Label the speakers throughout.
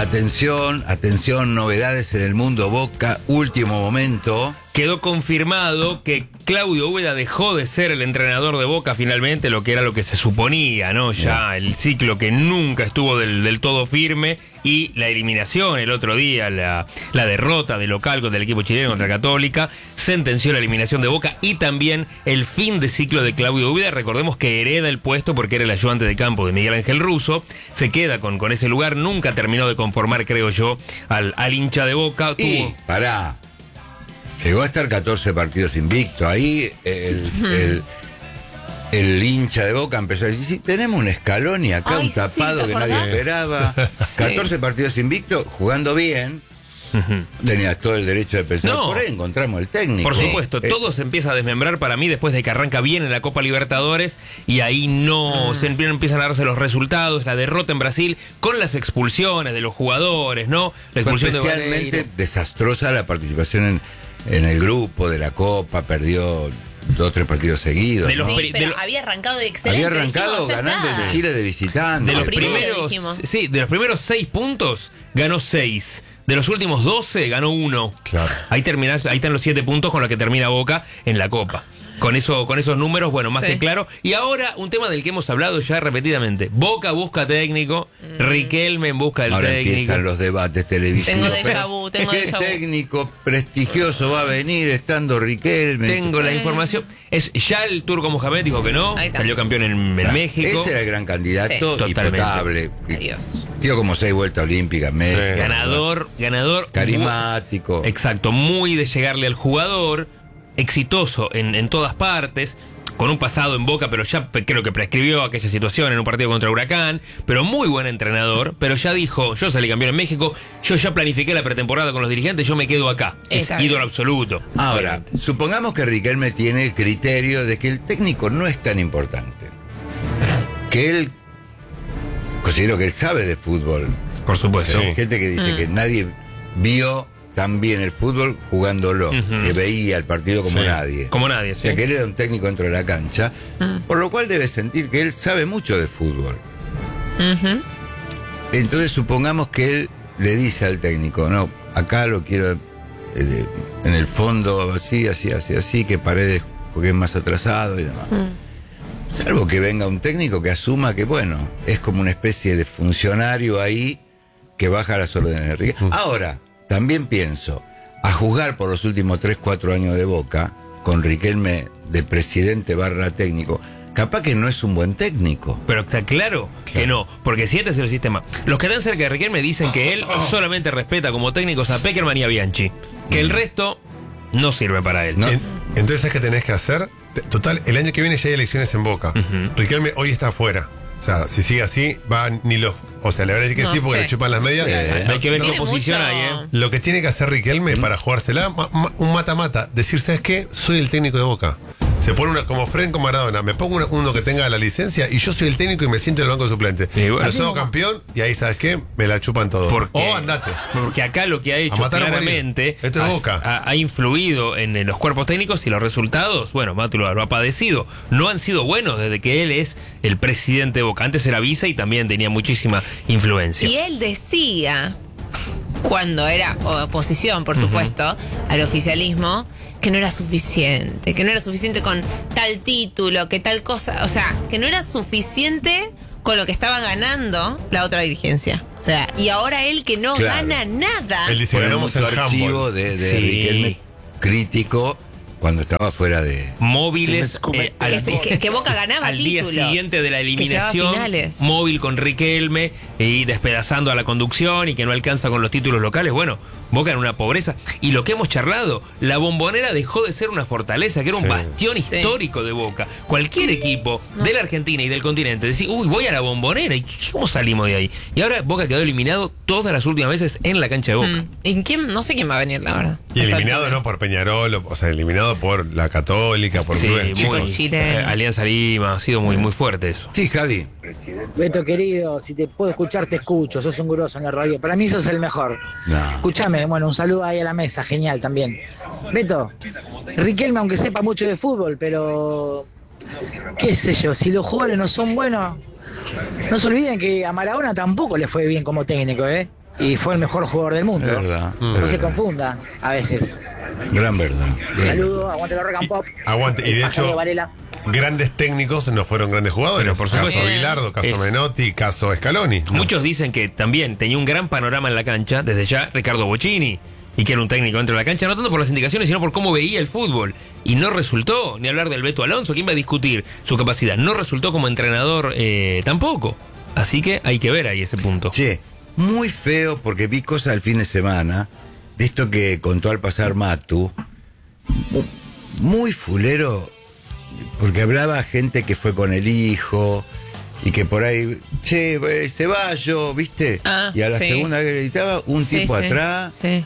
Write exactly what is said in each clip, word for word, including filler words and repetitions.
Speaker 1: Atención, atención, novedades en el mundo Boca, último momento.
Speaker 2: Quedó confirmado que Claudio Úbeda dejó de ser el entrenador de Boca finalmente, lo que era lo que se suponía, ¿no? Ya el ciclo que nunca estuvo del, del todo firme, y la eliminación el otro día, la, la derrota de local contra el equipo chileno contra Católica, sentenció la eliminación de Boca y también el fin de ciclo de Claudio Úbeda. Recordemos que hereda el puesto porque era el ayudante de campo de Miguel Ángel Russo, se queda con, con ese lugar, nunca terminó de conformar, creo yo, al, al hincha de Boca.
Speaker 1: Y,
Speaker 2: Tuvo...
Speaker 1: pará, llegó a estar catorce partidos invicto. Ahí el, el, el hincha de Boca empezó a decir, sí, tenemos un escalón y acá
Speaker 3: Ay,
Speaker 1: un tapado
Speaker 3: sí,
Speaker 1: que nadie esperaba. catorce partidos invicto, jugando bien. Uh-huh. Tenías todo el derecho de pensar, no, por ahí encontramos el técnico.
Speaker 2: Por supuesto, eh, todo se empieza a desmembrar para mí después de que arranca bien en la Copa Libertadores, y ahí no mm. se empiezan a darse los resultados, la derrota en Brasil, con las expulsiones de los jugadores, ¿no? La expulsión
Speaker 1: especialmente
Speaker 2: de
Speaker 1: desastrosa la participación en, en el grupo de la Copa, perdió dos o tres partidos seguidos.
Speaker 3: De los,
Speaker 1: ¿no?
Speaker 3: sí, pero de, había arrancado de excelente.
Speaker 1: Había arrancado
Speaker 3: dijimos,
Speaker 1: ganando el Chile de visitante.
Speaker 2: De los
Speaker 3: primero,
Speaker 2: primeros,
Speaker 3: dijimos.
Speaker 2: sí, de los primeros seis puntos ganó seis. De los últimos doce ganó uno.
Speaker 1: Claro.
Speaker 2: Ahí termina, ahí están los siete puntos con los que termina Boca en la Copa. Con eso, con esos números, bueno, más sí. que claro. Y ahora, un tema del que hemos hablado ya repetidamente. Boca busca técnico, mm. Riquelme busca el
Speaker 1: ahora
Speaker 2: técnico.
Speaker 1: Ahora empiezan los debates televisivos.
Speaker 3: Tengo déjà vu, tengo
Speaker 1: ¿Qué
Speaker 3: déjà vu.
Speaker 1: técnico prestigioso va a venir estando Riquelme?
Speaker 2: Tengo la información. Es ya el Turco Mohamed dijo que no, salió campeón en, en
Speaker 1: claro,
Speaker 2: México.
Speaker 1: Ese era el gran candidato,
Speaker 2: sí,
Speaker 1: y potable.
Speaker 3: Adiós.
Speaker 1: Dio como seis vueltas olímpicas. México,
Speaker 2: sí. Ganador, ganador.
Speaker 1: Carismático.
Speaker 2: Muy, exacto, muy de llegarle al jugador. Exitoso en, en todas partes, con un pasado en Boca, pero ya creo que prescribió aquella situación en un partido contra Huracán, pero muy buen entrenador, pero ya dijo, yo salí campeón en México, yo ya planifiqué la pretemporada con los dirigentes, yo me quedo acá. Es ídolo absoluto.
Speaker 1: Ahora, supongamos que Riquelme tiene el criterio de que el técnico no es tan importante, que él, considero que él sabe de fútbol.
Speaker 2: Por supuesto.
Speaker 1: Hay gente que dice mm. que nadie vio también el fútbol jugándolo, uh-huh. que veía el partido como sí, nadie.
Speaker 2: Como nadie, sí.
Speaker 1: O sea, que él era un técnico dentro de la cancha, uh-huh. por lo cual debe sentir que él sabe mucho de fútbol. Uh-huh. Entonces, supongamos que él le dice al técnico, no, acá lo quiero eh, en el fondo, así, así, así, así, que Paredes juegue más atrasado y demás. Uh-huh. Salvo que venga un técnico que asuma que, bueno, es como una especie de funcionario ahí que baja las órdenes de Riquelme. Uh-huh. Ahora, también pienso, a juzgar por los últimos tres, cuatro años de Boca, con Riquelme de presidente barra técnico, capaz que no es un buen técnico.
Speaker 2: Pero está claro, claro. que no, porque si este es el sistema. Los que están cerca de Riquelme dicen que él solamente respeta como técnicos a Peckerman y a Bianchi, que el resto no sirve para él.
Speaker 4: ¿No? En, entonces, ¿qué tenés que hacer? Total, el año que viene ya hay elecciones en Boca. Uh-huh. Riquelme hoy está afuera. O sea, si sigue así, va ni los... O sea, le van a decir que no sí porque sé. le chupan las medias.
Speaker 2: Sí,
Speaker 4: no,
Speaker 2: hay que ver
Speaker 4: no,
Speaker 2: qué posición hay, ¿eh?
Speaker 4: Lo que tiene que hacer Riquelme ¿Mm? para jugársela, ma, ma, un mata-mata, decir, ¿sabes qué? Soy el técnico de Boca. Se pone una, como Franco Maradona, me pongo una, uno que tenga la licencia y yo soy el técnico y me siento en el banco de suplente. Sí, bueno, lo soy campeón y ahí, ¿sabes qué? Me la chupan todo. O andate.
Speaker 2: Porque acá lo que ha hecho claramente
Speaker 4: Esto es Boca.
Speaker 2: Ha, ha influido en, en los cuerpos técnicos y los resultados, bueno, Matu lo, lo ha padecido. No han sido buenos desde que él es el presidente de Boca. Antes era vice y también tenía muchísima influencia.
Speaker 3: Y él decía, cuando era oposición, por supuesto, uh-huh. al oficialismo, que no era suficiente, que no era suficiente con tal título, que tal cosa, o sea, que no era suficiente con lo que estaba ganando la otra dirigencia. O sea, y ahora él que no
Speaker 1: claro.
Speaker 3: gana nada.
Speaker 1: Él dice, ganamos el archivo de, de sí. Riquelme crítico cuando estaba fuera de
Speaker 2: móviles,
Speaker 3: eh, al, que, que, que Boca ganaba
Speaker 2: al
Speaker 3: títulos,
Speaker 2: día siguiente de la eliminación, móvil con Riquelme y despedazando a la conducción y que no alcanza con los títulos locales. Bueno, Boca en una pobreza. Y lo que hemos charlado, la Bombonera dejó de ser una fortaleza, que era un sí. bastión sí. histórico de Boca. Cualquier equipo no de la Argentina y del continente decía, uy, voy a la Bombonera, ¿y cómo salimos de ahí? Y ahora Boca quedó eliminado todas las últimas veces en la cancha de Boca.
Speaker 3: Mm. ¿En quién? No sé quién va a venir, la verdad.
Speaker 4: Y eliminado no por Peñarol, o sea, eliminado por la Católica, por
Speaker 2: sí,
Speaker 4: clubes
Speaker 2: chicos.
Speaker 4: Muy,
Speaker 2: eh, Alianza Lima, ha sido muy, muy fuerte eso.
Speaker 1: Sí, Javi.
Speaker 5: Beto querido, si te puedo escuchar te escucho, sos un grosso en la radio. Para mí sos el mejor.
Speaker 1: No.
Speaker 5: Escuchame, bueno, un saludo ahí a la mesa, genial también. Beto, Riquelme aunque sepa mucho de fútbol, pero qué sé yo, si los jugadores no son buenos, no se olviden que a Maradona tampoco le fue bien como técnico, ¿eh? y fue el mejor jugador del mundo.
Speaker 1: Es verdad.
Speaker 5: No
Speaker 1: es
Speaker 5: se
Speaker 1: verdad.
Speaker 5: confunda a veces.
Speaker 1: Gran verdad.
Speaker 5: Saludos, aguante la rock and pop.
Speaker 4: Aguante, y de
Speaker 5: Pasado
Speaker 4: hecho,
Speaker 5: Varela.
Speaker 4: grandes técnicos no fueron grandes jugadores.
Speaker 2: Pero por
Speaker 4: caso
Speaker 2: supuesto.
Speaker 4: Bilardo, caso
Speaker 2: Es-
Speaker 4: Menotti, caso Scaloni. ¿no?
Speaker 2: Muchos dicen que también tenía un gran panorama en la cancha, desde ya Ricardo Bocchini, y que era un técnico dentro de la cancha, no tanto por las indicaciones, sino por cómo veía el fútbol. Y no resultó, ni hablar del Beto Alonso, ¿quién va a discutir su capacidad? No resultó como entrenador eh, tampoco. Así que hay que ver ahí ese punto.
Speaker 1: Che, muy feo porque vi cosas el fin de semana de esto que contó al pasar Matu. Mu- Muy fulero, porque hablaba gente que fue con el hijo y que por ahí, che, eh, Ceballos, ¿viste?
Speaker 3: Ah,
Speaker 1: y a la
Speaker 3: sí.
Speaker 1: segunda que gritaba, un
Speaker 3: Sí,
Speaker 1: tipo
Speaker 3: sí,
Speaker 1: atrás,
Speaker 3: Sí.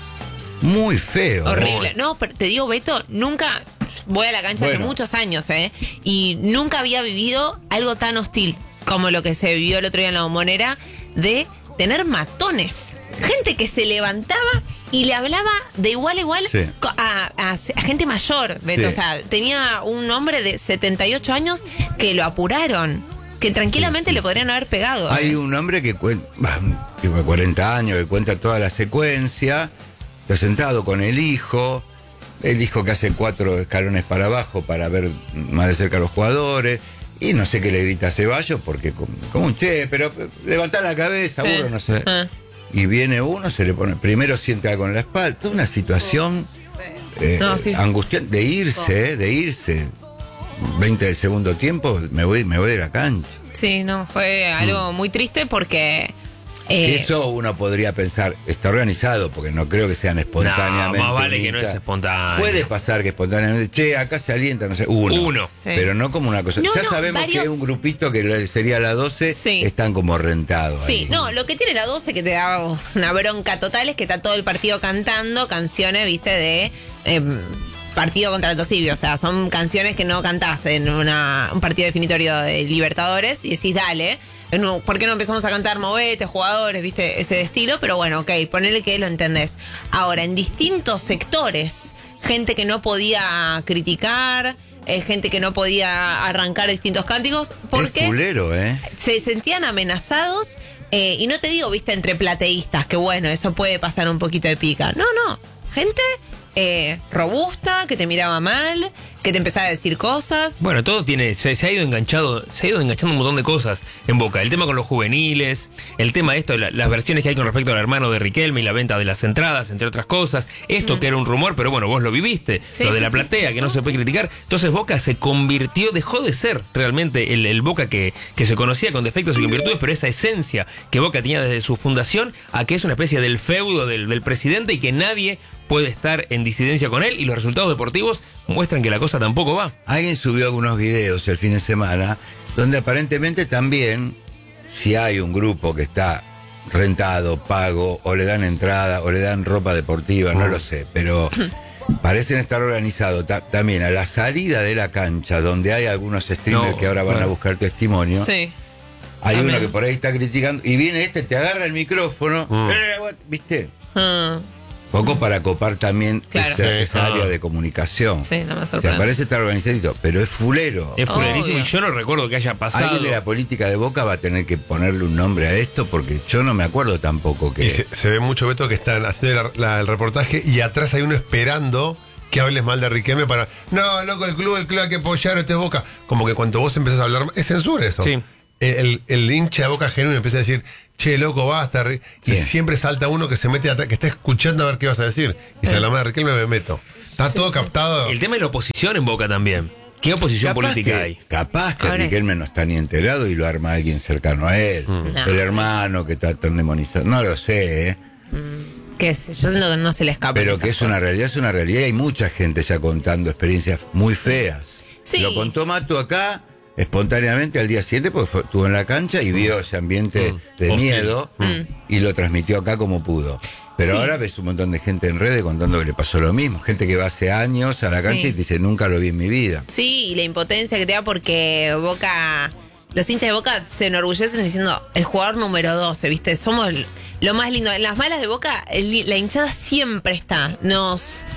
Speaker 1: muy feo.
Speaker 3: Horrible. No, pero te digo, Beto, nunca voy a la cancha
Speaker 1: Bueno.
Speaker 3: hace muchos años, ¿eh? Y nunca había vivido algo tan hostil como lo que se vivió el otro día en la Bombonera, de tener matones. Gente que se levantaba y le hablaba de igual a igual
Speaker 1: Sí.
Speaker 3: co- a, a- a gente mayor, Beto.
Speaker 1: Sí.
Speaker 3: O sea, tenía un hombre de setenta y ocho años que lo apuraron, que tranquilamente
Speaker 1: Sí, sí,
Speaker 3: le
Speaker 1: sí.
Speaker 3: podrían haber pegado.
Speaker 1: Hay
Speaker 3: ¿eh?
Speaker 1: un hombre que cuenta, tipo cuarenta años, que cuenta toda la secuencia, está sentado con el hijo, el hijo que hace cuatro escalones para abajo para ver más de cerca a los jugadores, y no sé qué le grita a Ceballos, porque como, como un che, pero levanta la cabeza,
Speaker 3: Sí.
Speaker 1: burro, no sé.
Speaker 3: Ah.
Speaker 1: Y viene uno, se le pone, primero sienta con la espalda, toda una situación eh,
Speaker 3: No, sí.
Speaker 1: angustiante de irse, eh, de irse. veinte del segundo tiempo, me voy, me voy de la cancha.
Speaker 3: Sí, no, fue algo muy triste porque... eh,
Speaker 1: Que eso uno podría pensar, está organizado, porque no creo que sean espontáneamente.
Speaker 2: No, más vale
Speaker 1: un
Speaker 2: que no
Speaker 1: hincha.
Speaker 2: es espontáneo.
Speaker 1: Puede pasar que espontáneamente, che, acá se alienta, no sé, uno.
Speaker 2: Uno.
Speaker 3: Sí.
Speaker 1: Pero no como una cosa.
Speaker 3: No,
Speaker 1: ya
Speaker 3: no,
Speaker 1: sabemos
Speaker 3: varios-
Speaker 1: que un grupito que sería la doce
Speaker 3: Sí.
Speaker 1: están como rentados.
Speaker 3: Sí,
Speaker 1: ahí.
Speaker 3: no, lo que tiene la doce que te da una bronca total es que está todo el partido cantando canciones, viste, de eh, partido contra el Tosibio. O sea, son canciones que no cantás en una, un partido definitorio de Libertadores y decís, dale. No, ¿por qué no empezamos a cantar movete, jugadores, viste, ese estilo? Pero bueno, ok, ponele que lo entendés. Ahora, en distintos sectores, gente que no podía criticar, eh, gente que no podía arrancar distintos cánticos,
Speaker 1: Es
Speaker 3: porque
Speaker 1: fulero, ¿eh?
Speaker 3: se sentían amenazados, eh, y no te digo, viste, entre plateístas, que bueno, eso puede pasar un poquito de pica. No, no, gente eh, robusta, que te miraba mal, que te empezaba a decir cosas.
Speaker 2: Bueno, todo tiene, se, se ha ido enganchado, se ha ido enganchando un montón de cosas en Boca. El tema con los juveniles, el tema esto, la- las versiones que hay con respecto al hermano de Riquelme y la venta de las entradas, entre otras cosas. Esto que era un rumor, pero bueno, vos lo viviste,
Speaker 3: Sí,
Speaker 2: lo de
Speaker 3: sí,
Speaker 2: la
Speaker 3: sí.
Speaker 2: platea, que no se puede criticar. Entonces Boca se convirtió, dejó de ser realmente el, el Boca que, que se conocía con defectos y con virtudes, pero esa esencia que Boca tenía desde su fundación, a que es una especie del feudo del, del presidente y que nadie puede estar en disidencia con él, y los resultados deportivos muestran que la cosa tampoco va.
Speaker 1: Alguien subió algunos videos el fin de semana donde aparentemente también, si hay un grupo que está rentado, pago, o le dan entrada, o le dan ropa deportiva, no lo sé, pero parecen estar organizados ta- también a la salida de la cancha, donde hay algunos streamers
Speaker 2: No,
Speaker 1: que ahora van
Speaker 2: bueno.
Speaker 1: a buscar testimonio.
Speaker 3: Sí.
Speaker 1: Hay
Speaker 3: También.
Speaker 1: uno que por ahí está criticando, y viene este, te agarra el micrófono, eh, what- ¿viste?
Speaker 3: Ah,
Speaker 1: Poco para copar también
Speaker 3: Claro.
Speaker 1: esa,
Speaker 4: Sí,
Speaker 1: esa
Speaker 4: ah.
Speaker 1: área de comunicación.
Speaker 3: sí, no me
Speaker 1: O sea,
Speaker 3: sorprende.
Speaker 1: parece estar organizadito, pero es fulero.
Speaker 2: Es fulerísimo, y
Speaker 3: Obvio.
Speaker 2: yo no recuerdo que haya pasado.
Speaker 1: Alguien de la política de Boca va a tener que ponerle un nombre a esto, porque yo no me acuerdo tampoco que...
Speaker 4: Y se, se ve mucho, Beto, que están haciendo la- la- el reportaje y atrás hay uno esperando que hables mal de Riquelme para. No, loco, el club, el club hay que apoyar, este es Boca. Como que cuando vos empezás a hablar. Es censura eso.
Speaker 2: Sí.
Speaker 4: El, el- el hincha de Boca genuino empieza a decir, che, loco, basta. Ri-". Y
Speaker 1: Sí.
Speaker 4: siempre salta uno que se mete atrás, que está escuchando a ver qué vas a decir. Y se la madre Riquelme me meto. Está todo captado.
Speaker 2: El tema es la oposición en Boca también. ¿Qué oposición
Speaker 1: Capaz
Speaker 2: política
Speaker 1: que,
Speaker 2: hay?
Speaker 1: capaz que
Speaker 3: Ahora-
Speaker 1: Riquelme no está ni enterado y lo arma alguien cercano a él.
Speaker 3: No.
Speaker 1: El hermano que está tan demonizado. No lo sé, ¿eh?
Speaker 3: Qué sé, yo siento que no se le escapa.
Speaker 1: Pero que es una realidad, es una realidad. Y hay mucha gente ya contando experiencias muy feas.
Speaker 3: Sí.
Speaker 1: Lo contó Mato acá espontáneamente al día siguiente porque fue- estuvo en la cancha y vio ese ambiente de
Speaker 4: Hostil.
Speaker 1: miedo y lo transmitió acá como pudo. Pero
Speaker 3: Sí.
Speaker 1: ahora ves un montón de gente en redes contando que le pasó lo mismo. Gente que va hace años a la
Speaker 3: Sí.
Speaker 1: cancha y te dice, nunca lo vi en mi vida.
Speaker 3: Sí, y la impotencia que te da porque Boca, los hinchas de Boca se enorgullecen diciendo el jugador número doce, ¿viste? Somos el- lo más lindo. En las malas de Boca, el- la hinchada siempre está. Nos,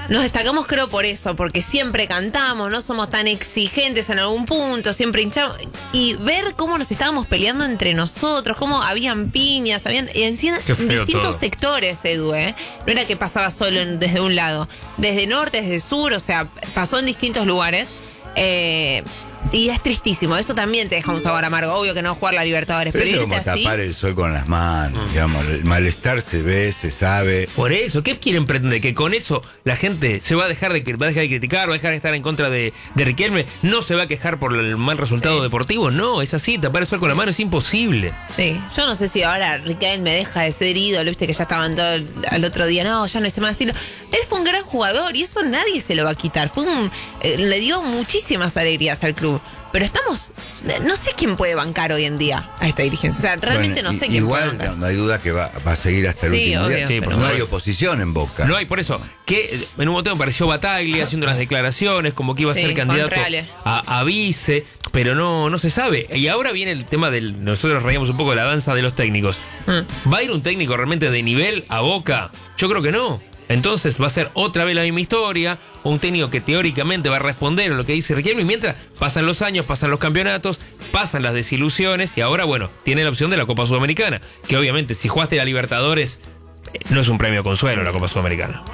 Speaker 3: nos destacamos creo por eso, porque siempre cantamos, no somos tan exigentes en algún punto, siempre hinchamos. Y ver cómo nos estábamos peleando entre nosotros, cómo habían piñas, habían en distintos
Speaker 2: todo.
Speaker 3: sectores, Edu, ¿eh? No era que pasaba solo en, desde un lado, desde norte, desde sur, o sea, pasó en distintos lugares. Eh, y es tristísimo, eso también te deja un sabor amargo. Obvio que no jugar la Libertadores,
Speaker 1: pero
Speaker 3: pero
Speaker 1: eso es como
Speaker 3: irte así.
Speaker 1: tapar el sol con las manos, digamos. El malestar se ve, se sabe.
Speaker 2: Por eso, ¿qué quieren pretender? Que con eso la gente se va a dejar de, va a dejar de criticar, va a dejar de estar en contra de, de Riquelme, no se va a quejar por el mal resultado
Speaker 3: Sí.
Speaker 2: deportivo. No, es así, tapar el sol con la mano es imposible.
Speaker 3: Sí, yo no sé si ahora Riquelme deja de ser ídolo, viste que ya estaban todo el, al otro día, no, ya no es más estilo. Él fue un gran jugador y eso nadie se lo va a quitar. Fue un, eh, le dio muchísimas alegrías al club. Pero estamos, no sé quién puede bancar hoy en día a esta dirigencia. O sea, realmente
Speaker 1: Bueno,
Speaker 3: no sé
Speaker 1: i-
Speaker 3: quién
Speaker 1: igual
Speaker 3: puede bancar.
Speaker 1: no, no hay duda que va, va a seguir hasta el
Speaker 3: Sí,
Speaker 1: último
Speaker 3: obvio,
Speaker 1: día.
Speaker 2: Sí,
Speaker 3: pero
Speaker 2: por
Speaker 1: no hay
Speaker 2: supuesto.
Speaker 1: oposición en Boca.
Speaker 2: No hay, por eso, que en un momento me pareció Bataglia haciendo unas declaraciones, como que iba a
Speaker 3: Sí,
Speaker 2: ser candidato
Speaker 3: con Reale.
Speaker 2: a, a vice, pero no, no se sabe. Y ahora viene el tema del, nosotros reíamos un poco de la danza de los técnicos.
Speaker 3: Mm.
Speaker 2: ¿Va a ir un técnico realmente de nivel a Boca? Yo creo que no. Entonces va a ser otra vez la misma historia, un técnico que teóricamente va a responder a lo que dice Riquelme, y mientras pasan los años, pasan los campeonatos, pasan las desilusiones, y ahora, bueno, tiene la opción de la Copa Sudamericana, que obviamente si jugaste la Libertadores, eh, no es un premio consuelo la Copa Sudamericana.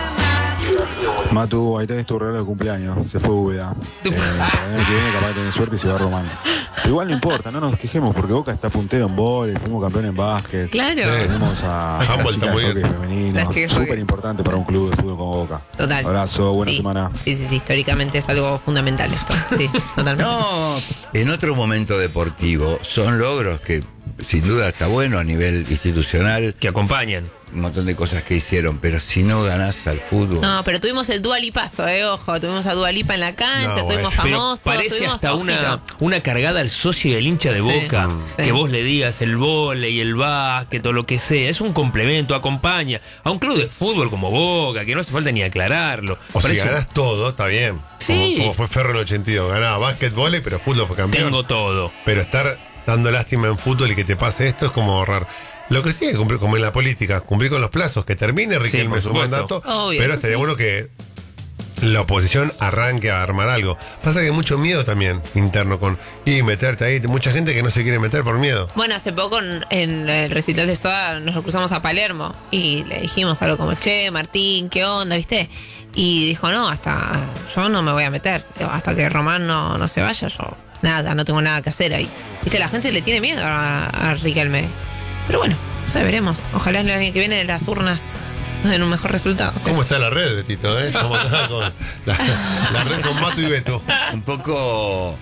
Speaker 6: Matu, ahí tenés tu regalo de cumpleaños, se fue Úbeda. Eh, el año que viene capaz de tener suerte y se va Román. Pero igual no importa, no nos quejemos porque Boca está puntero en vóley, fuimos campeón en básquet.
Speaker 3: Claro.
Speaker 6: Tenemos a las
Speaker 4: Handball
Speaker 6: chicas
Speaker 4: está muy
Speaker 6: de hockey
Speaker 4: bien.
Speaker 6: femenino.
Speaker 3: Las chicas de hockey.
Speaker 6: Súper importante para un club de fútbol como Boca.
Speaker 3: Total.
Speaker 6: Abrazo, buena
Speaker 3: Sí.
Speaker 6: semana.
Speaker 3: Sí, sí, sí, históricamente es algo fundamental esto. Sí, totalmente.
Speaker 1: No, en otro momento deportivo son logros que sin duda está bueno a nivel institucional,
Speaker 2: Que acompañan.
Speaker 1: un montón de cosas que hicieron, pero si no ganás al fútbol.
Speaker 3: No, pero tuvimos el Dua Lipazo, eh, ojo, tuvimos a Dua Lipa en la cancha,
Speaker 4: No,
Speaker 3: tuvimos
Speaker 4: bueno.
Speaker 2: Pero
Speaker 3: famosos,
Speaker 2: parece
Speaker 3: tuvimos
Speaker 2: hasta
Speaker 3: a
Speaker 2: una,
Speaker 3: Ojito.
Speaker 2: una cargada al socio y al hincha de
Speaker 3: Sí,
Speaker 2: Boca.
Speaker 3: sí.
Speaker 2: Que vos le digas el vóley, el básquet o lo que sea. Es un complemento, acompaña a un club de fútbol como Boca, que no hace falta ni aclararlo.
Speaker 4: O si
Speaker 2: Parece-
Speaker 4: ganás todo, está bien.
Speaker 2: Sí.
Speaker 4: Como, como fue Ferro en el ochenta y dos. Ganaba básquetbol, pero fútbol fue campeón.
Speaker 2: Tengo todo.
Speaker 4: Pero estar dando lástima en fútbol y que te pase esto es como ahorrar. Lo que sí es cumplir, como en la política, cumplir con los plazos, que termine Riquelme
Speaker 2: por
Speaker 4: su
Speaker 2: supuesto.
Speaker 4: mandato.
Speaker 3: Obvio,
Speaker 4: pero
Speaker 3: eso
Speaker 4: estaría
Speaker 3: sí.
Speaker 4: bueno que la oposición arranque a armar algo. Pasa que hay mucho miedo también interno con y meterte ahí. Mucha gente que no se quiere meter por miedo.
Speaker 3: Bueno, hace poco en, en el recital de Soda nos lo cruzamos a Palermo y le dijimos algo como, che, Martín, ¿qué onda, viste? Y dijo, no, hasta yo no me voy a meter. Digo, hasta que Román no, no se vaya, yo nada, no tengo nada que hacer ahí. Viste, la gente le tiene miedo a, a Riquelme. Pero bueno, ya veremos. Ojalá el año que viene las urnas nos den un mejor resultado.
Speaker 4: ¿Cómo está la red, Betito? ¿Eh? ¿Cómo está con la, la red con Mato y Beto?
Speaker 1: Un poco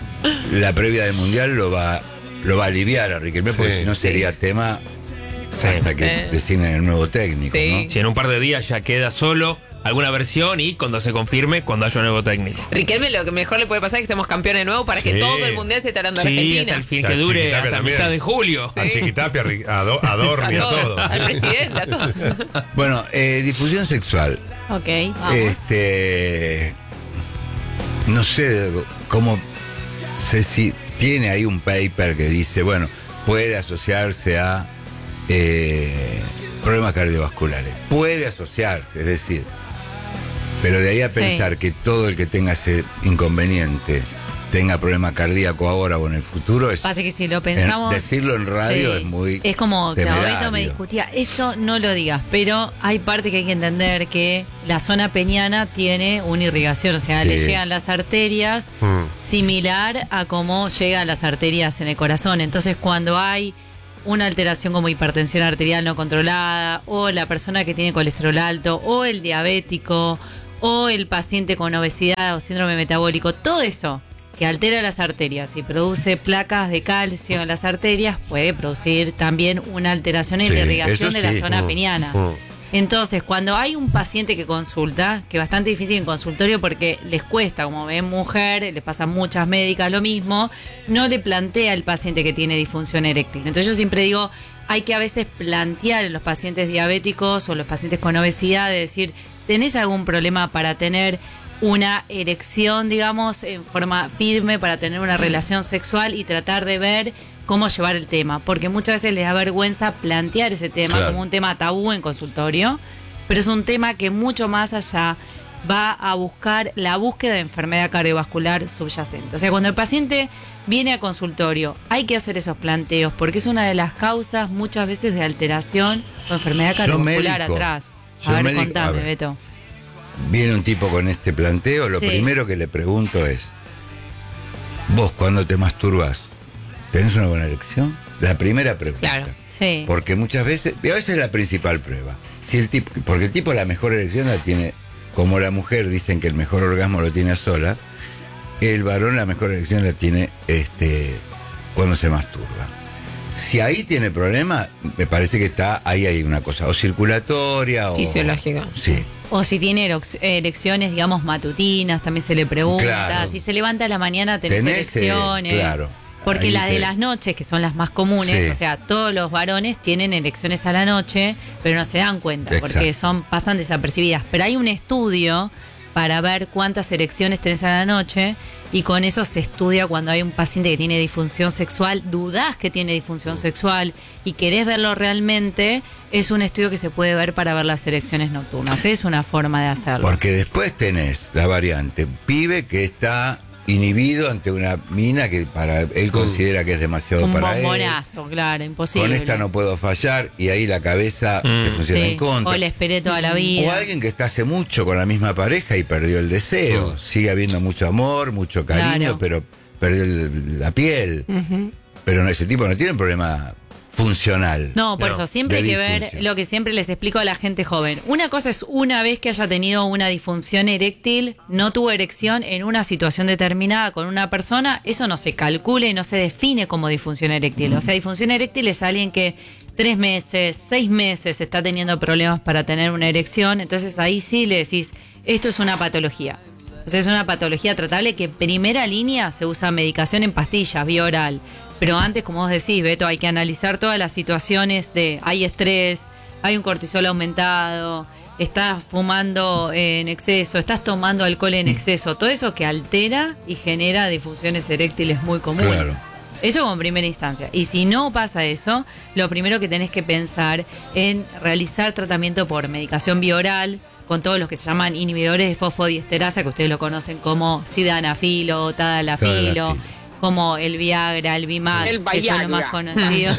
Speaker 1: la previa del Mundial lo va, lo va a aliviar a Riquelme, porque
Speaker 4: Sí,
Speaker 1: si no
Speaker 3: sí.
Speaker 1: sería tema
Speaker 2: Sí.
Speaker 1: hasta que
Speaker 3: Sí.
Speaker 1: designen el nuevo técnico,
Speaker 3: Sí.
Speaker 1: ¿no?
Speaker 2: Si en un par de días ya queda solo alguna versión y cuando se confirme, cuando haya un nuevo técnico.
Speaker 3: Riquelme lo que mejor le puede pasar es que seamos campeones de nuevo para que
Speaker 4: Sí.
Speaker 3: todo el mundial se esté hablando de
Speaker 2: Sí,
Speaker 3: Argentina.
Speaker 2: hasta el fin,
Speaker 4: La
Speaker 2: que dure
Speaker 4: Chiquitapia
Speaker 2: hasta
Speaker 4: también.
Speaker 2: mitad de julio.
Speaker 4: A Chiquitapia, a Ri- a, Do- a Dorni, a todo.
Speaker 3: Al presidente, a todo.
Speaker 1: Bueno, eh, difusión sexual.
Speaker 7: Ok, vamos.
Speaker 1: Este. No sé cómo. Sé si tiene ahí un paper que dice, bueno, puede asociarse a eh, problemas cardiovasculares. Puede asociarse, es decir. Pero de ahí a
Speaker 3: Sí.
Speaker 1: pensar que todo el que tenga ese inconveniente tenga problema cardíaco ahora o en el futuro es.
Speaker 7: Pasa que si lo
Speaker 1: en-
Speaker 7: pensamos...
Speaker 1: decirlo en radio
Speaker 7: sí,
Speaker 1: es muy.
Speaker 7: Es como que
Speaker 1: temerario.
Speaker 7: Roberto me discutía, eso no lo digas, pero hay parte que hay que entender que la zona peñana tiene una irrigación, o sea,
Speaker 1: Sí.
Speaker 7: le llegan las arterias
Speaker 4: Mm.
Speaker 7: similar a cómo llegan las arterias en el corazón. Entonces, cuando hay una alteración como hipertensión arterial no controlada, o la persona que tiene colesterol alto, o el diabético, o el paciente con obesidad o síndrome metabólico, todo eso que altera las arterias y produce placas de calcio en las arterias, puede producir también una alteración en
Speaker 1: Sí,
Speaker 7: la irrigación
Speaker 1: eso
Speaker 7: de la
Speaker 1: sí.
Speaker 7: zona
Speaker 4: Mm,
Speaker 7: peñana.
Speaker 4: mm.
Speaker 7: Entonces, cuando hay un paciente que consulta, que es bastante difícil en consultorio porque les cuesta, como ven mujer, les pasa a muchas médicas lo mismo, no le plantea al paciente que tiene disfunción eréctil. Entonces yo siempre digo, hay que a veces plantear en los pacientes diabéticos o los pacientes con obesidad, de decir, ¿tenés algún problema para tener una erección, digamos, en forma firme, para tener una relación sexual y tratar de ver cómo llevar el tema? Porque muchas veces les da vergüenza plantear ese tema
Speaker 1: Claro.
Speaker 7: como un tema tabú en consultorio pero es un tema que mucho más allá va a buscar la búsqueda de enfermedad cardiovascular subyacente. O sea, cuando el paciente viene a consultorio, hay que hacer esos planteos, porque es una de las causas muchas veces de alteración o enfermedad cardiovascular
Speaker 1: médico,
Speaker 7: atrás. A ver,
Speaker 1: médico,
Speaker 7: contame,
Speaker 1: a ver.
Speaker 7: Beto.
Speaker 1: Viene un tipo con este planteo, lo
Speaker 7: Sí.
Speaker 1: primero que le pregunto es, vos cuando te masturbas, ¿tenés una buena erección? La primera pregunta.
Speaker 3: Claro.
Speaker 7: Sí.
Speaker 1: Porque muchas veces, y a veces es la principal prueba. Si el tipo, porque el tipo la mejor erección la tiene, como la mujer dicen que el mejor orgasmo lo tiene a solas, el varón la mejor erección la tiene este, cuando se masturba. Si ahí tiene problema, me parece que está, ahí hay una cosa, o circulatoria o...
Speaker 3: Fisiológica.
Speaker 1: Sí.
Speaker 7: O si tiene erox- erecciones, digamos, matutinas, también se le pregunta.
Speaker 1: Claro.
Speaker 7: Si se levanta a la mañana, tenés,
Speaker 1: Tenés, eh,
Speaker 7: erecciones.
Speaker 1: claro.
Speaker 7: Porque
Speaker 1: Ahí
Speaker 7: las de
Speaker 1: te-
Speaker 7: las noches, que son las más comunes,
Speaker 1: Sí.
Speaker 7: o sea, todos los varones tienen erecciones a la noche, pero no se dan cuenta, porque
Speaker 1: Exacto.
Speaker 7: son pasan desapercibidas. Pero hay un estudio para ver cuántas erecciones tenés a la noche, y con eso se estudia cuando hay un paciente que tiene disfunción sexual, dudás que tiene disfunción sexual y querés verlo realmente, es un estudio que se puede ver para ver las erecciones nocturnas. Es una forma de hacerlo.
Speaker 1: Porque después tenés la variante, pibe que está inhibido ante una mina que para él considera que es demasiado
Speaker 7: Un
Speaker 1: para él.
Speaker 7: bombonazo, claro, imposible.
Speaker 1: Con esta no puedo fallar y ahí la cabeza
Speaker 2: Mm.
Speaker 1: te funciona
Speaker 7: Sí,
Speaker 1: en contra.
Speaker 7: o le esperé toda la vida.
Speaker 1: O alguien que está hace mucho con la misma pareja y perdió el deseo. Sigue habiendo mucho amor, mucho cariño,
Speaker 7: Claro.
Speaker 1: pero perdió el- la piel. Pero no, ese tipo no tiene un problema funcional.
Speaker 7: No, por
Speaker 2: No,
Speaker 7: eso siempre
Speaker 1: de
Speaker 7: hay que ver
Speaker 1: disfunción.
Speaker 7: lo que siempre les explico a la gente joven. Una cosa es una vez que haya tenido una disfunción eréctil, no tuvo erección en una situación determinada con una persona, eso no se calcula y no se define como disfunción eréctil. O sea, disfunción eréctil es alguien que tres meses, seis meses está teniendo problemas para tener una erección, entonces ahí sí le decís, esto es una patología. O sea, es una patología tratable que en primera línea se usa medicación en pastillas, vía oral. Pero antes, como vos decís, Beto, hay que analizar todas las situaciones de hay estrés, hay un cortisol aumentado, estás fumando en exceso, estás tomando alcohol en exceso, todo eso que altera y genera disfunciones eréctiles muy comunes.
Speaker 1: Claro.
Speaker 7: Eso como primera instancia. Y si no pasa eso, lo primero que tenés que pensar en realizar tratamiento por medicación bioral con todos los que se llaman inhibidores de fosfodiesterasa, que ustedes lo conocen como sildenafilo, tadalafilo,
Speaker 1: Tadalafilo.
Speaker 7: como el Viagra, el Vimax,
Speaker 8: El
Speaker 7: que son los más
Speaker 8: Viagra.
Speaker 7: conocidos.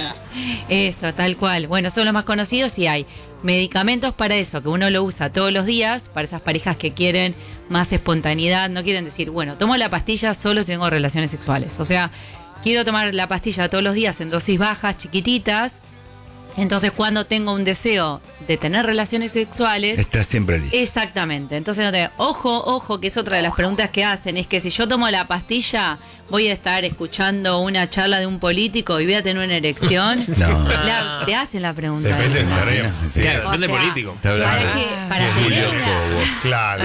Speaker 7: Eso, tal cual. Bueno, son los más conocidos y hay medicamentos para eso, que uno lo usa todos los días, para esas parejas que quieren más espontaneidad, no quieren decir, bueno, tomo la pastilla solo si tengo relaciones sexuales. O sea, quiero tomar la pastilla todos los días en dosis bajas, chiquititas. Entonces, cuando tengo un deseo de tener relaciones sexuales,
Speaker 1: Está siempre listo.
Speaker 7: exactamente. Entonces, no te, ojo, ojo, que es otra de las preguntas que hacen, es que si yo tomo la pastilla, voy a estar escuchando una charla de un político y voy a tener una erección.
Speaker 1: No.
Speaker 7: La- te hacen la pregunta.
Speaker 4: Depende del tarea. Sí.
Speaker 2: Claro,
Speaker 7: O
Speaker 2: depende
Speaker 7: sea,
Speaker 2: político.
Speaker 1: Está hablando.
Speaker 7: Para, que, para
Speaker 4: Sí,
Speaker 7: tener
Speaker 4: Julio
Speaker 7: una...
Speaker 4: Cobo, claro.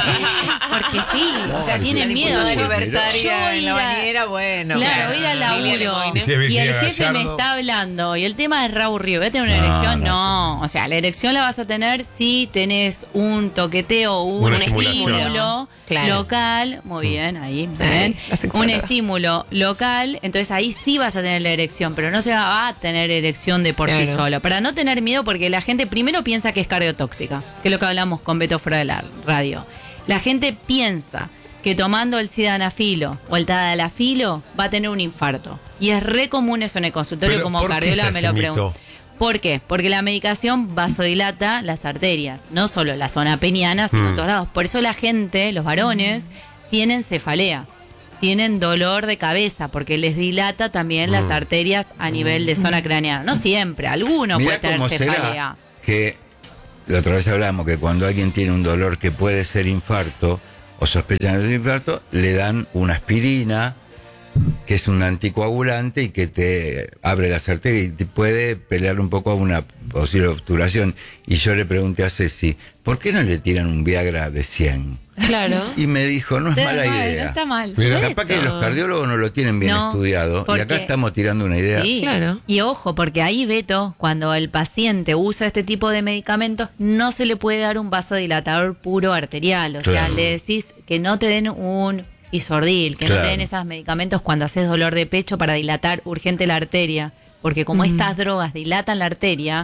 Speaker 7: Porque sí, o sea, tienen
Speaker 1: La
Speaker 7: miedo.
Speaker 1: diputada
Speaker 7: Yo-
Speaker 3: libertaria
Speaker 7: yo voy
Speaker 3: en la
Speaker 7: a-
Speaker 3: bañera, bueno.
Speaker 7: Claro, voy a ir al laburo
Speaker 4: Y si es
Speaker 7: y el
Speaker 4: Virginia
Speaker 7: jefe me
Speaker 4: Gallardo.
Speaker 7: está hablando y el tema es aburrido. ¿Voy a tener una
Speaker 1: No,
Speaker 7: erección?
Speaker 1: no.
Speaker 7: No. O sea, la erección la vas a tener si tenés un toqueteo, un,
Speaker 4: Una
Speaker 7: estímulo
Speaker 3: estimulación. Claro.
Speaker 7: local. Muy bien, ahí.
Speaker 3: Ay,
Speaker 7: ¿ven?
Speaker 3: la sexóloga.
Speaker 7: Un estímulo local. Entonces ahí sí vas a tener la erección, pero no se va a tener erección de por sí
Speaker 3: Claro.
Speaker 7: solo. Para no tener miedo, porque la gente primero piensa que es cardiotóxica, que es lo que hablamos con Beto fuera de la radio. La gente piensa que tomando el sildenafilo o el tadalafilo va a tener un infarto. Y es re común eso en el consultorio,
Speaker 4: Pero,
Speaker 7: como
Speaker 4: ¿por qué
Speaker 7: cardióloga
Speaker 4: está
Speaker 7: me lo
Speaker 4: ese
Speaker 7: pregunto.
Speaker 4: mito?
Speaker 7: ¿Por qué? Porque la medicación vasodilata las arterias, no solo la zona peniana, sino en todos lados. Por eso la gente, los varones, tienen cefalea, tienen dolor de cabeza, porque les dilata también las arterias a nivel de zona craneana. No siempre, alguno
Speaker 1: Mirá
Speaker 7: puede tener
Speaker 1: cómo
Speaker 7: cefalea.
Speaker 1: será que la otra vez hablamos que cuando alguien tiene un dolor que puede ser infarto o sospechan de infarto, le dan una aspirina que es un anticoagulante y que te abre las arterias y te puede pelear un poco a una posible obturación. Y yo le pregunté a Ceci, ¿por qué no le tiran un Viagra de cien?
Speaker 3: Claro.
Speaker 1: Y me dijo, no es
Speaker 7: Está
Speaker 1: mala
Speaker 7: mal,
Speaker 1: idea.
Speaker 7: no está mal.
Speaker 4: Mira.
Speaker 1: Capaz que los cardiólogos no lo tienen bien
Speaker 7: No,
Speaker 1: estudiado y
Speaker 7: porque-
Speaker 1: acá estamos tirando una idea.
Speaker 7: Sí,
Speaker 3: Claro.
Speaker 7: Y ojo, porque ahí, Beto, cuando el paciente usa este tipo de medicamentos, no se le puede dar un vasodilatador puro arterial. O sea,
Speaker 1: Claro.
Speaker 7: le decís que no te den un isordil, que no
Speaker 1: Claro.
Speaker 7: te den esos medicamentos cuando haces dolor de pecho para dilatar urgente la arteria. Porque como estas drogas dilatan la arteria,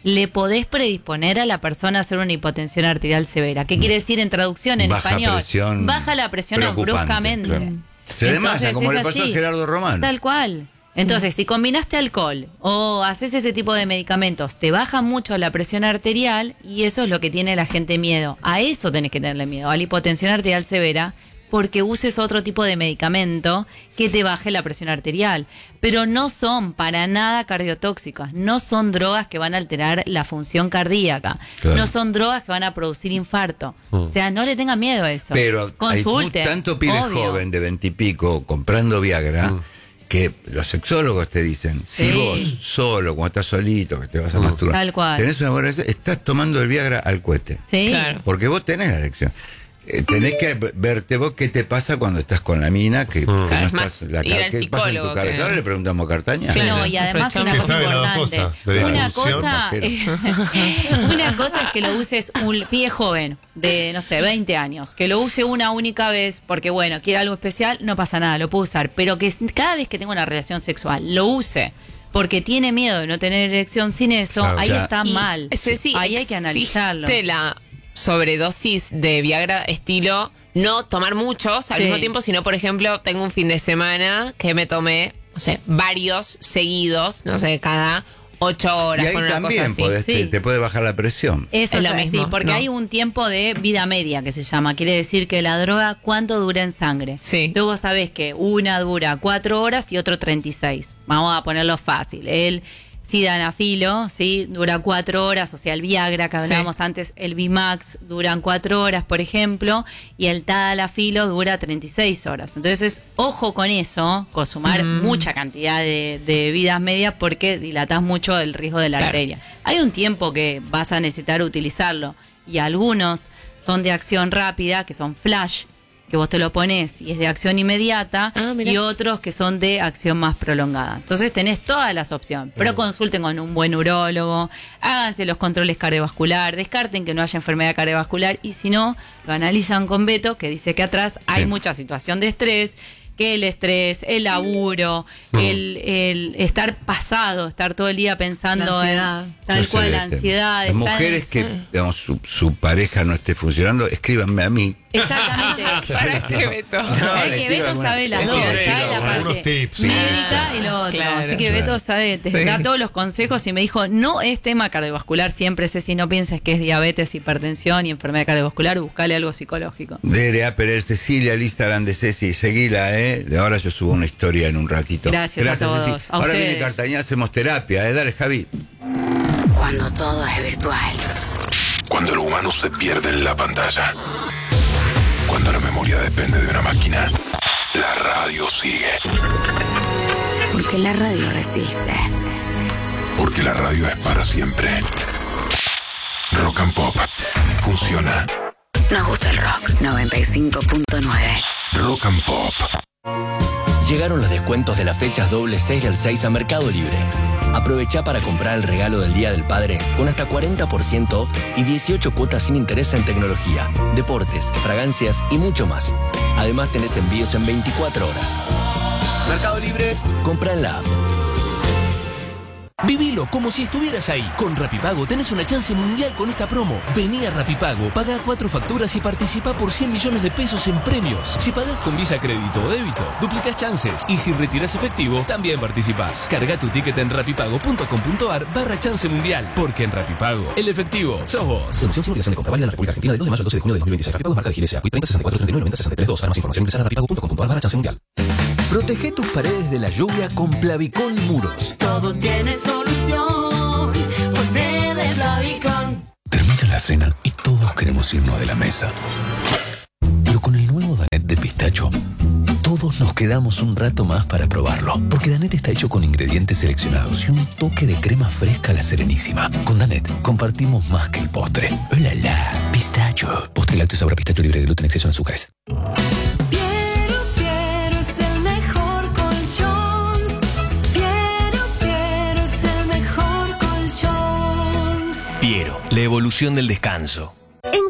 Speaker 7: le podés predisponer a la persona a hacer una hipotensión arterial severa. ¿Qué quiere decir en traducción en
Speaker 1: Baja
Speaker 7: español?
Speaker 1: presión
Speaker 7: Baja la presión
Speaker 1: preocupante,
Speaker 7: bruscamente.
Speaker 1: claro. Se desmaya,
Speaker 7: Entonces,
Speaker 1: como
Speaker 7: es
Speaker 1: le pasó a
Speaker 7: así,
Speaker 1: Gerardo Román.
Speaker 7: Tal cual. Entonces, si combinaste alcohol o haces este tipo de medicamentos, te baja mucho la presión arterial y eso es lo que tiene la gente miedo. A eso tenés que tenerle miedo, a la hipotensión arterial severa, porque uses otro tipo de medicamento que te baje la presión arterial. Pero no son para nada cardiotóxicas, no son drogas que van a alterar la función cardíaca,
Speaker 1: Claro.
Speaker 7: no son drogas que van a producir infarto.
Speaker 4: Mm.
Speaker 7: O sea, no le tengan miedo a eso.
Speaker 1: Pero
Speaker 7: Consulte,
Speaker 1: hay mu- tanto pibe
Speaker 7: obvio.
Speaker 1: joven de veintipico comprando Viagra
Speaker 4: Mm.
Speaker 1: que los sexólogos te dicen, si
Speaker 7: Sí.
Speaker 1: vos solo, cuando estás solito, que te vas a
Speaker 4: Mm.
Speaker 1: masturbar,
Speaker 7: Tal cual.
Speaker 1: tenés una buena erección, estás tomando el Viagra al cohete.
Speaker 7: Sí.
Speaker 3: Claro.
Speaker 1: Porque vos tenés la erección. Eh, tenés que verte vos qué te pasa cuando estás con la mina, que, que no
Speaker 3: Claro, es
Speaker 1: estás,
Speaker 3: más,
Speaker 1: la,
Speaker 3: ir al
Speaker 1: ¿qué pasa en tu
Speaker 3: psicólogo
Speaker 1: cabeza?
Speaker 3: que-
Speaker 1: Ahora le preguntamos a Cartaña.
Speaker 7: Sí, no,
Speaker 3: Claro.
Speaker 7: y además una
Speaker 3: Que
Speaker 7: cosa
Speaker 4: sabe las dos
Speaker 7: importante.
Speaker 4: cosas, de
Speaker 7: Una
Speaker 4: disfunción,
Speaker 7: cosa, una cosa es que lo uses un pie joven de, no sé, veinte años, que lo use una única vez porque, bueno, quiere algo especial, no pasa nada, lo puede usar. Pero que cada vez que tenga una relación sexual, lo use porque tiene miedo de no tener erección sin eso,
Speaker 4: Claro.
Speaker 7: ahí
Speaker 1: O sea,
Speaker 7: está
Speaker 3: Y,
Speaker 7: mal.
Speaker 3: Ceci,
Speaker 7: Ahí hay que analizarlo.
Speaker 3: existe la sobredosis de Viagra estilo no tomar muchos al
Speaker 7: Sí.
Speaker 3: mismo tiempo, sino, por ejemplo, tengo un fin de semana que me tomé, no sé, varios seguidos, no sé, cada ocho horas.
Speaker 1: Y ahí
Speaker 3: con una
Speaker 1: también
Speaker 3: cosa así.
Speaker 1: podés, te,
Speaker 7: Sí.
Speaker 1: te puede bajar la presión.
Speaker 7: Eso
Speaker 3: Es
Speaker 7: es
Speaker 3: lo
Speaker 7: así,
Speaker 3: mismo,
Speaker 7: porque
Speaker 3: ¿no?
Speaker 7: hay un tiempo de vida media que se llama. Quiere decir que la droga, ¿cuánto dura en sangre?
Speaker 3: Sí.
Speaker 7: Entonces vos sabés que una dura cuatro horas y otro treinta y seis. Vamos a ponerlo fácil. El sildenafilo, ¿sí? Dura cuatro horas, o sea, el Viagra que
Speaker 3: Sí.
Speaker 7: hablábamos antes, el Vimax duran cuatro horas, por ejemplo, y el Tadalafilo dura treinta y seis horas. Entonces, ojo con eso, consumar
Speaker 3: Mm.
Speaker 7: mucha cantidad de, de vidas medias porque dilatás mucho el riesgo de la
Speaker 3: Claro.
Speaker 7: arteria. Hay un tiempo que vas a necesitar utilizarlo y algunos son de acción rápida, que son flash, que vos te lo pones y es de acción inmediata,
Speaker 3: Ah, mirá.
Speaker 7: y otros que son de acción más prolongada. Entonces tenés todas las opciones, pero consulten con un buen urólogo, háganse los controles cardiovascular, descarten que no haya enfermedad cardiovascular y si no, lo analizan con Beto, que dice que atrás hay
Speaker 1: Sí.
Speaker 7: mucha situación de estrés, que el estrés, el laburo, el, el estar pasado, estar todo el día pensando
Speaker 3: La ansiedad.
Speaker 7: en tal
Speaker 1: Yo sé
Speaker 7: cual,
Speaker 1: de
Speaker 7: la
Speaker 1: este-
Speaker 7: ansiedad.
Speaker 1: Las
Speaker 7: estar-
Speaker 1: mujeres que digamos, su, su pareja no esté funcionando, escríbanme a mí.
Speaker 7: Exactamente.
Speaker 3: Para que Beto.
Speaker 1: No,
Speaker 7: es
Speaker 1: le
Speaker 7: que
Speaker 1: tiro
Speaker 7: Beto
Speaker 1: alguna-
Speaker 7: sabe las
Speaker 1: le
Speaker 7: dos,
Speaker 1: tiro
Speaker 7: sabe la
Speaker 4: algunos
Speaker 7: parte
Speaker 4: tips.
Speaker 7: médica y lo otro.
Speaker 3: Claro.
Speaker 7: Así que
Speaker 1: Claro.
Speaker 7: Beto sabe, te
Speaker 3: Sí.
Speaker 7: da todos los consejos y me dijo, no es tema cardiovascular siempre, Ceci, no pienses que es diabetes, hipertensión y enfermedad cardiovascular, buscale algo psicológico.
Speaker 1: D R A Perel Cecilia, el Instagram de Ceci, seguila, ¿eh? De ahora yo subo una historia en un ratito.
Speaker 7: Gracias a todos,
Speaker 1: Ceci.
Speaker 7: a
Speaker 1: Ahora
Speaker 7: ustedes.
Speaker 1: viene Cartañá, hacemos terapia, ¿eh? Dale, Javi.
Speaker 8: Cuando todo es virtual.
Speaker 9: Cuando el humano se pierde en la pantalla. Cuando la memoria depende de una máquina. La radio sigue.
Speaker 8: Porque la radio resiste.
Speaker 9: Porque la radio es para siempre. Rock and Pop. Funciona.
Speaker 8: Nos gusta el rock. noventa y cinco punto nueve.
Speaker 9: Rock and Pop.
Speaker 10: Llegaron los descuentos de las fechas doble seis del seis a Mercado Libre. Aprovecha para comprar el regalo del Día del Padre con hasta cuarenta por ciento off y dieciocho cuotas sin interés en tecnología, deportes, fragancias y mucho más. Además tenés envíos en veinticuatro horas. Mercado Libre, compra en la app.
Speaker 11: Vivilo como si estuvieras ahí. Con Rapipago tenés una chance mundial con esta promo. Vení a Rapipago, paga cuatro facturas y participa por cien millones de pesos en premios. Si pagás con Visa, crédito o débito, duplicás chances. Y si retiras efectivo, también participás. Carga tu ticket en rapipago.com.ar barra chance mundial. Porque en Rapipago, el efectivo sos vos. Condición sin obligación de compra válida en la República Argentina del dos de mayo al doce de junio de dos mil veintiséis. Rapipago marca de Giles, Acuit treinta sesenta y cuatro treinta y nueve noventa sesenta y tres dos. Para más información ingresar a rapipago.com.ar barra chance mundial.
Speaker 10: Protege tus paredes de la lluvia con Plavicón Muros.
Speaker 8: Todo tiene solución. Poné de Plavicón.
Speaker 9: Termina la cena y todos queremos irnos de la mesa. Pero con el nuevo Danet de pistacho,
Speaker 10: Todos nos quedamos un rato más para probarlo. Porque Danet está hecho con ingredientes seleccionados y un toque de crema fresca a la Serenísima. Con Danet compartimos más que el postre. ¡Hola, la! Pistacho. Postre lácteo sabor a pistacho libre de gluten, exceso en azúcares.
Speaker 8: Piero, Piero es el mejor colchón. Piero, Piero es el mejor colchón.
Speaker 10: Piero, la evolución del descanso.
Speaker 12: En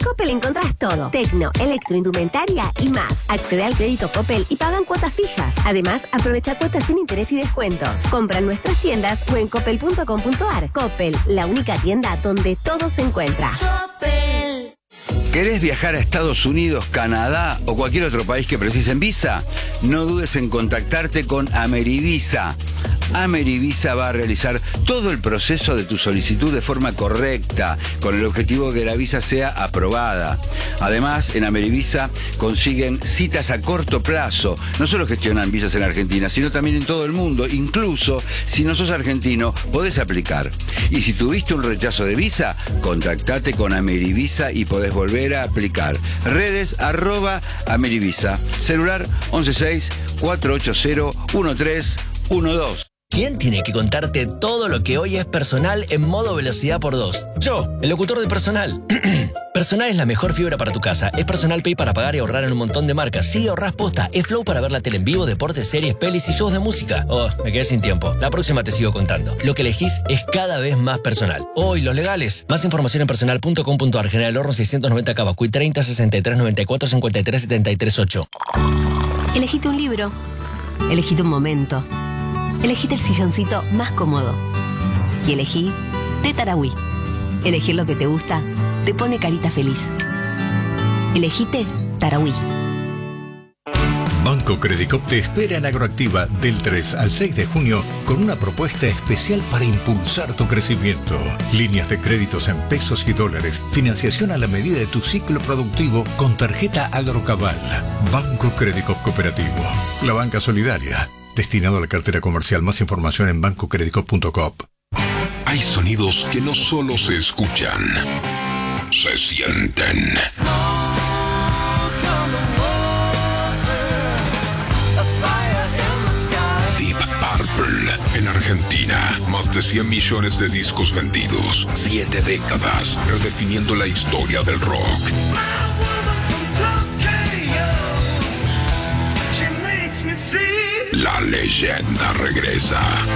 Speaker 12: Coppel encontrás todo. Tecno, electroindumentaria y más. Accede al crédito Coppel y pagan cuotas fijas. Además, aprovecha cuotas sin interés y descuentos. Compra en nuestras tiendas o en coppel punto com punto ar. Coppel, la única tienda donde todo se encuentra.
Speaker 13: Coppel. ¿Querés viajar a Estados Unidos, Canadá o cualquier otro país que precisen visa? No dudes en contactarte con Amerivisa. Amerivisa va a realizar todo el proceso de tu solicitud de forma correcta, con el objetivo de que la visa sea aprobada. Además, en Amerivisa consiguen citas a corto plazo. No solo gestionan visas en Argentina, sino también en todo el mundo. Incluso, si no sos argentino, podés aplicar. Y si tuviste un rechazo de visa, contactate con Amerivisa y podés volver a aplicar. Redes, arroba Amerivisa. Celular once seis, cuatro ocho cero, uno tres uno dos.
Speaker 10: ¿Quién tiene que contarte todo lo que hoy es Personal en modo velocidad por dos? Yo, el locutor de Personal. Personal es la mejor fibra para tu casa. Es Personal Pay para pagar y ahorrar en un montón de marcas. Sí, ahorrás posta. Es Flow para ver la tele en vivo, deportes, series, pelis y shows de música. Oh, me quedé sin tiempo. La próxima te sigo contando. Lo que elegís es cada vez más personal. Oh, y los legales. Más información en personal punto com punto ar. General Horno seiscientos noventa Cavacuy treinta, sesenta y tres, noventa y cuatro, cincuenta y tres, setenta y tres, ocho.
Speaker 12: Elegite un libro. Elegite un momento. Elegite el silloncito más cómodo. Y elegí de Tarahui. Elegir lo que te gusta te pone carita feliz. Elegite Tarahui.
Speaker 14: Banco Credicop te espera en Agroactiva del tres al seis de junio con una propuesta especial para impulsar tu crecimiento. Líneas de créditos en pesos y dólares, financiación a la medida de tu ciclo productivo con tarjeta Agrocabal. Banco Credicop Cooperativo, la banca solidaria. Destinado a la cartera comercial. Más información en banco credicop punto com.
Speaker 9: Hay sonidos que no solo se escuchan, se sienten. Deep Purple en Argentina. Más de cien millones de discos vendidos. Siete décadas redefiniendo la historia del rock. La leyenda regresa.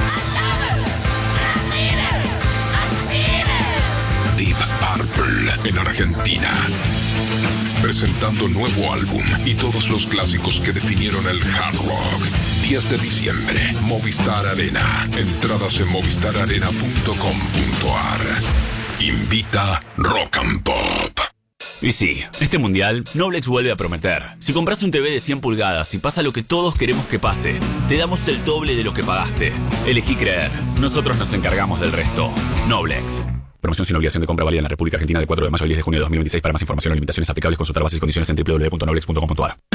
Speaker 9: Deep Purple en Argentina. Presentando nuevo álbum y todos los clásicos que definieron el hard rock. diez de diciembre, Movistar Arena. Entradas en movistar arena punto com punto ar. Invita Rock and Pop.
Speaker 15: Y sí, este mundial, Noblex vuelve a prometer. Si compras un T V de cien pulgadas y pasa lo que todos queremos que pase, te damos el doble de lo que pagaste. Elegí creer. Nosotros nos encargamos del resto. Noblex. Promoción sin obligación de compra válida en la República Argentina del cuatro de mayo al diez de junio de dos mil veintiséis. Para más información o limitaciones aplicables, consultar bases y condiciones en doble u doble u doble u punto noblex punto com punto ar.